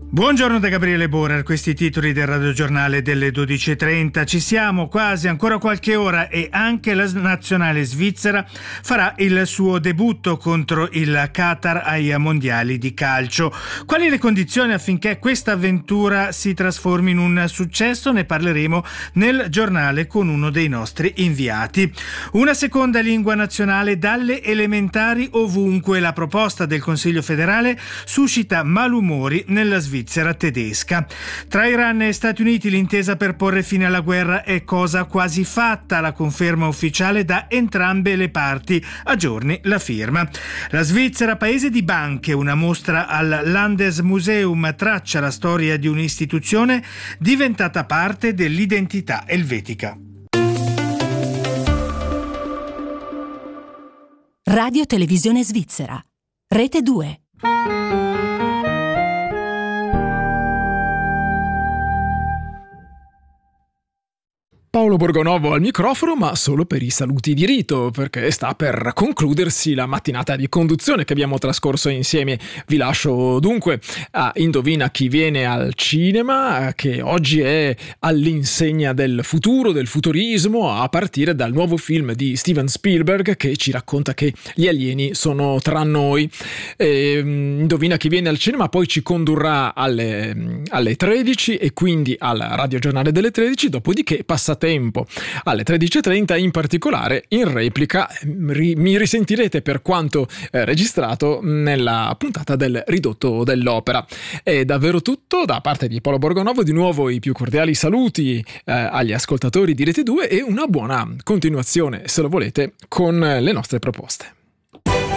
Buongiorno da Gabriele Borer, questi titoli del radiogiornale delle 12.30. Ci siamo quasi, ancora qualche ora, e anche la nazionale svizzera farà il suo debutto contro il Qatar ai mondiali di calcio. Quali le condizioni affinché questa avventura si trasformi in un successo? Ne parleremo nel giornale con uno dei nostri inviati. Una seconda lingua nazionale dalle elementari ovunque. La proposta del Consiglio federale suscita malumori nella Svizzera tedesca. Tra Iran e Stati Uniti l'intesa per porre fine alla guerra è cosa quasi fatta. La conferma ufficiale da entrambe le parti aggiorni la firma. La Svizzera, paese di banche, una mostra al Landesmuseum traccia la storia di un'istituzione diventata parte dell'identità elvetica. Radio Televisione Svizzera, Rete 2. Paolo Borgonovo al microfono, ma solo per i saluti di rito, perché sta per concludersi la mattinata di conduzione che abbiamo trascorso insieme. Vi lascio dunque a Indovina chi viene al cinema, che oggi è all'insegna del futuro, del futurismo, a partire dal nuovo film di Steven Spielberg che ci racconta che gli alieni sono tra noi. Indovina chi viene al cinema poi ci condurrà alle 13 e quindi al radiogiornale delle 13, dopodiché passa tempo alle 13.30, in particolare in replica mi risentirete per quanto registrato nella puntata del Ridotto dell'Opera. È davvero tutto da parte di Paolo Borgonovo, di nuovo i più cordiali saluti agli ascoltatori di Rete 2 e una buona continuazione, se lo volete, con le nostre proposte.